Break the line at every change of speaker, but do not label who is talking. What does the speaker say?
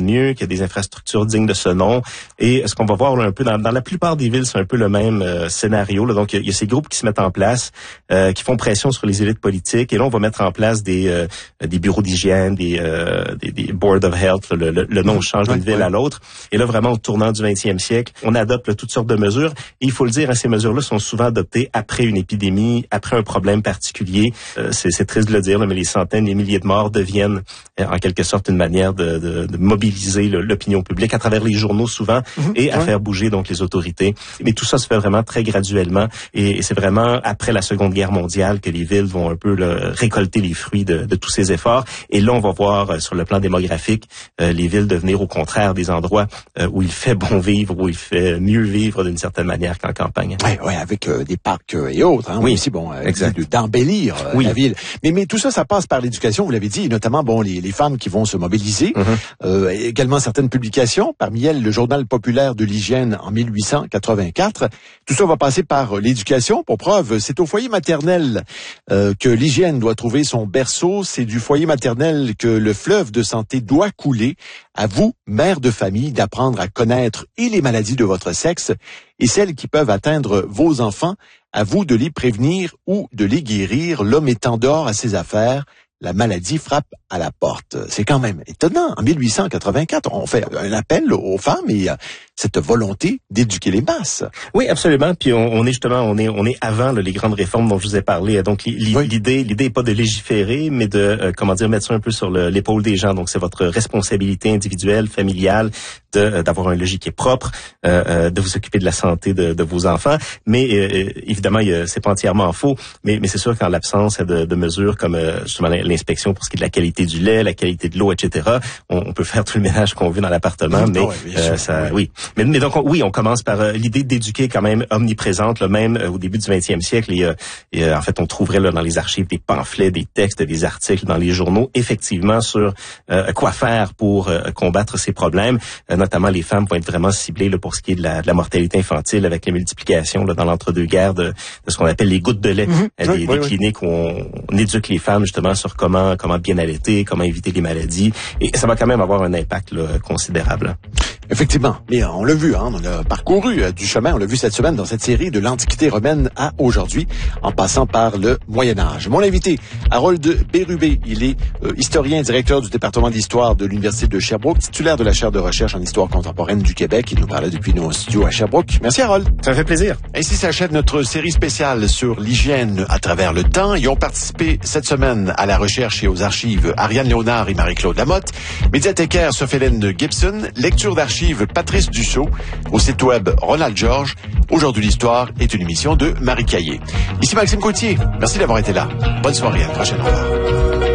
mieux, qu'il y a des infrastructures dignes de ce nom. Et ce qu'on va voir là, un peu dans la plupart des villes, c'est un peu le même scénario. Là. Donc, il y a ces groupes qui se mettent en place, qui font pression sur les élites politiques. Et là, on va mettre en place des bureaux d'hygiène, des board of health. Le nom change d'une ville à l'autre. Et là, vraiment, au tournant du 20e siècle, on adopte toutes sortes de mesures. Et il faut le dire, ces mesures-là sont souvent adoptées après une épidémie, après un problème particulier. C'est triste de le dire, là, mais les centaines, les milliers de morts deviennent en quelque sorte une manière de mobiliser l'opinion publique à travers les journaux souvent et à faire bouger donc les autorités. Mais tout ça se fait vraiment très graduellement et c'est vraiment après la Seconde Guerre mondiale que les villes vont un peu récolter les fruits de tous ces efforts. Et là, on va voir sur le plan démographique les villes devenir au contraire des endroits où il fait bon vivre, où il fait mieux vivre d'une certaine manière qu'en campagne.
Oui, avec des parcs et autres. Hein,
oui,
aussi, d'embellir la ville. Mais tout ça, ça passe par l'éducation, vous l'avez dit, et notamment les femmes qui vont se mobiliser. Également certaines publications, parmi elles le Journal populaire de l'hygiène en 1884. Tout ça va passer par l'éducation. Pour preuve, c'est au foyer maternel que l'hygiène doit trouver son berceau. C'est du foyer maternel que le fleuve de santé doit couler. À vous, mère de famille, d'apprendre à connaître et les maladies de votre sexe et celles qui peuvent atteindre vos enfants. À vous de les prévenir ou de les guérir. L'homme étant dehors à ses affaires, la maladie frappe à la porte. C'est quand même étonnant. En 1884, on fait un appel aux femmes et cette volonté d'éduquer les masses.
Oui, absolument. Puis on est justement, on est avant les grandes réformes dont je vous ai parlé. Donc l'idée est pas de légiférer, mais de mettre ça un peu sur l'épaule des gens. Donc c'est votre responsabilité individuelle, familiale, d'avoir un logis qui est propre, de vous occuper de la santé de vos enfants. Mais évidemment, c'est pas entièrement faux. Mais c'est sûr qu'en l'absence de mesures comme justement l'inspection pour ce qui est de la qualité du lait, la qualité de l'eau, etc. On peut faire tout le ménage qu'on veut dans l'appartement, mais oui. Mais donc on commence par l'idée d'éduquer quand même omniprésente, là, même au début du 20e siècle. Et en fait, on trouverait là dans les archives des pamphlets, des textes, des articles dans les journaux, effectivement sur quoi faire pour combattre ces problèmes. Notamment, les femmes vont être vraiment ciblées là, pour ce qui est de la mortalité infantile avec les multiplications là, dans l'entre-deux-guerres de ce qu'on appelle les gouttes de lait, des cliniques où on éduque les femmes justement sur comment bien allaiter, comment éviter les maladies. Et ça va quand même avoir un impact là, considérable.
Effectivement, mais on l'a vu, on a parcouru du chemin, on l'a vu cette semaine dans cette série de l'Antiquité romaine à aujourd'hui, en passant par le Moyen-Âge. Mon invité, Harold Bérubé, il est historien, directeur du département d'histoire de l'Université de Sherbrooke, titulaire de la chaire de recherche en histoire contemporaine du Québec. Il nous parlait depuis nos studios à Sherbrooke. Merci Harold.
Ça me fait plaisir.
Ainsi s'achève notre série spéciale sur l'hygiène à travers le temps. Ils ont participé cette semaine à la recherche et aux archives Ariane Léonard et Marie-Claude Lamotte, médiathécaire Sophie-Hélène Gibson, lecture d'archives Patrice Dussault, au site web Ronald Georges. Aujourd'hui l'histoire est une émission de Marie Caillé. Ici Maxime Gauthier, merci d'avoir été là. Bonne soirée, à la prochaine, au revoir.